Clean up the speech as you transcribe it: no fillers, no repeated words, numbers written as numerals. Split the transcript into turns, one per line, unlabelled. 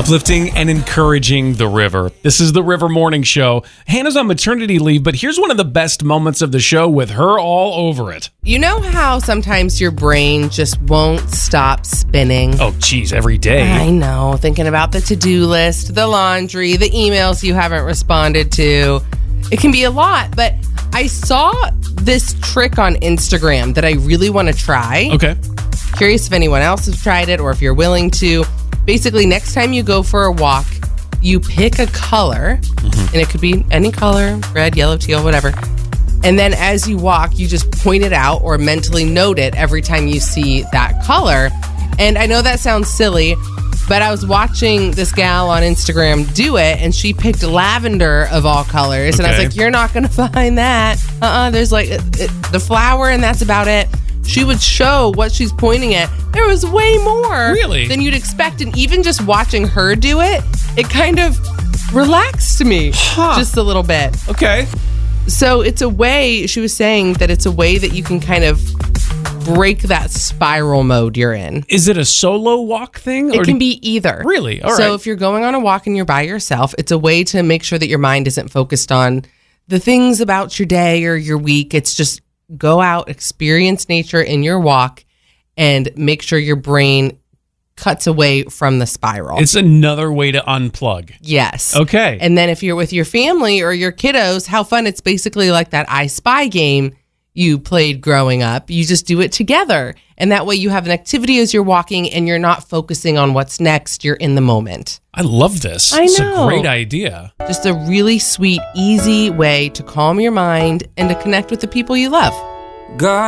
Uplifting and encouraging the river. This is the River Morning Show. Hannah's on maternity leave, but here's one of the best moments of the show with her all over it.
You know how sometimes your brain just won't stop spinning?
Oh, geez, every day.
I know. Thinking about the to-do list, the laundry, the emails you haven't responded to. It can be a lot, but I saw this trick on Instagram that I really want to try.
Okay.
Curious if anyone else has tried it or if you're willing to. Basically, next time you go for a walk, you pick a color, and it could be any color, red, yellow, teal, whatever. And then as you walk, you just point it out or mentally note it every time you see that color. And I know that sounds silly, but I was watching this gal on Instagram do it, and she picked lavender of all colors. And I was like, you're not going to find that. There's like the flower, and that's about it. She would show what she's pointing at. There was way more than you'd expect. And even just watching her do it, it kind of relaxed me just a little bit.
Okay.
So it's a way, she was saying that it's a way that you can kind of break that spiral mode you're in.
Is it a solo walk thing?
It can be either.
Really? All right.
So if you're going on a walk and you're by yourself, it's a way to make sure that your mind isn't focused on the things about your day or your week. It's just go out, experience nature in your walk, and make sure your brain cuts away from the spiral.
It's another way to unplug.
Yes.
Okay.
And then if you're with your family or your kiddos, how fun. It's basically like that I Spy game you played growing up. You just do it together. And that way you have an activity as you're walking and you're not focusing on what's next. You're in the moment.
I love this.
I know.
It's a great idea.
Just a really sweet, easy way to calm your mind and to connect with the people you love.
God.